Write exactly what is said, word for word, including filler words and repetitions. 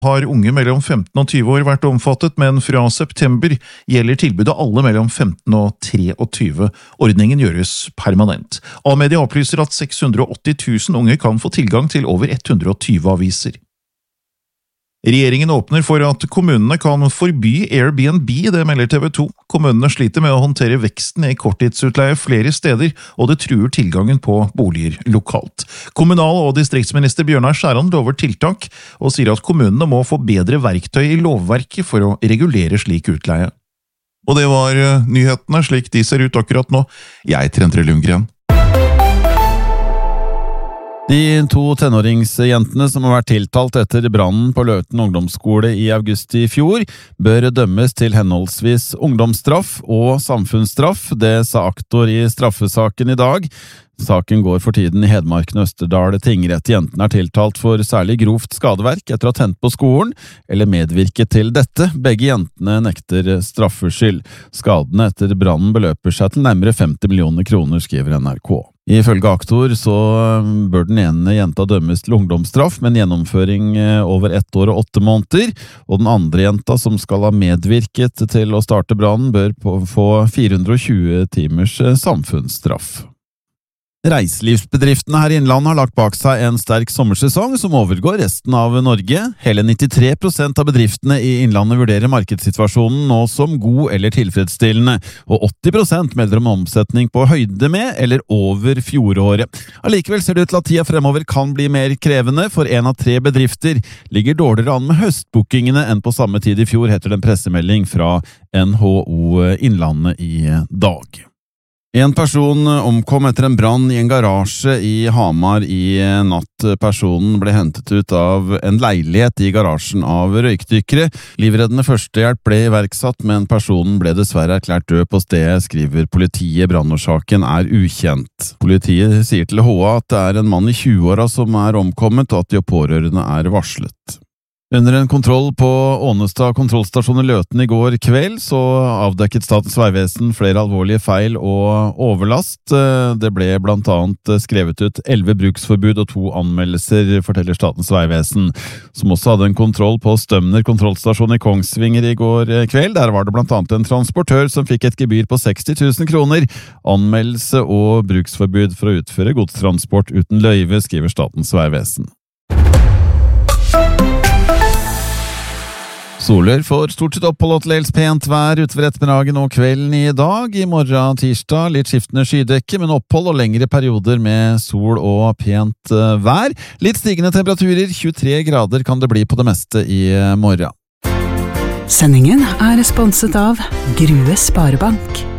har unge mellom femten og tyve år vært omfattet, men fra september gjelder tilbudet alle mellom femten og treogtyve. Ordningen gjøres permanent. A-media opplyser at seks hundre og åtti tusen unge kan få tilgang til over hundre og tyve aviser. Regjeringen åpner for at kommunene kan forby Airbnb, det melder T V to. Kommunene sliter med å håndtere veksten i korttidsutleie flere steder, og det truer tilgangen på boliger lokalt. Kommunal- og distriktsminister Bjørnar Skjæran lover tiltak, og sier at kommunene må få bedre verktøy i lovverket for å regulere slik utleie. Og det var nyhetene slik de ser ut akkurat nå. Jeg er Trendre Lundgren. De to tenåringsjentene som har vært tiltalt etter brannen på Løten ungdomsskole i august i fjor, bør dømmes til henholdsvis ungdomsstraff og samfunnsstraff, det sa aktor i straffesaken i dag. Saken går for tiden i Hedmarken og Østerdal tingrett. Jentene er tiltalt for særlig grovt skadeverk etter å ha tent på skolen, eller medvirket til dette. Begge jentene nekter straffskyld. Skadene etter brannen beløper seg til nærmere femti millioner kroner, skriver N R K. Ifølge aktor så bør den ene jenta dømmes til ungdomsstraff, men gjennomføring over ett år og åtte måneder, og den andre jenta som skal ha medvirket til å starte brannen bør få fire hundre og tjue timers samfunnsstraff. Reiselivsbedriftene her i Innlandet har lagt bak seg en sterk sommersesong som overgår resten av Norge. Hele nittitre prosent av bedriftene i Innlandet vurderer markedssituasjonen nå som god eller tilfredsstillende, og åtti prosent melder om omsetning på høyde med eller over fjoråret. Allikevel ser det ut til at tida fremover kan bli mer krevende, for en av tre bedrifter ligger dårligere an med høstbookingene enn på samme tid i fjor, heter det en pressemelding fra N H O Innlandet i dag. En person omkom etter en brann i en garasje i Hamar i natt. Personen ble hentet ut av en leilighet i garasjen av røykdykkere. Livreddende førstehjelp ble iverksatt, men personen ble dessverre erklært død på stedet, skriver politiet. Brannårsaken er ukjent. Politiet sier til H A at det er en mann i tjueåra som er omkommet, og at de pårørende er varslet. Under en kontroll på Ånestad kontrollstasjon i Løten i går kveld så avdekket Statens vegvesen flere alvorlige feil og overlast. Det ble blant annet skrevet ut elleve bruksforbud og to anmeldelser, forteller Statens vegvesen, som også hadde en kontroll på Stømner kontrollstasjon i Kongsvinger i går kveld. Der var det blant annet en transportør som fikk et gebyr på seksti tusen kroner, anmeldelse og bruksforbud for å utføre godstransport uten løyve, skriver Statens vegvesen. Soler får stort sett opphold og til dels pent vær utover ettermiddagen og kvelden i dag. I morgen tirsdag litt skiftende skydekke, men opphold og lengre perioder med sol og pent vær. Litt stigende temperaturer, tjuetre grader kan det bli på det meste i morgen. Sendingen er sponset av Grue Sparebank.